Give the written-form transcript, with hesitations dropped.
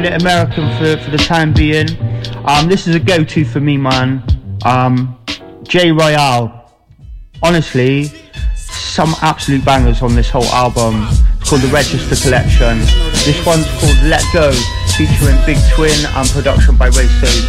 American for the time being. This is a go-to for me, man. J Royale. Honestly, some absolute bangers on this whole album. It's called the Register Collection. This one's called Let Go, featuring Big Twin and production by Ray Sage.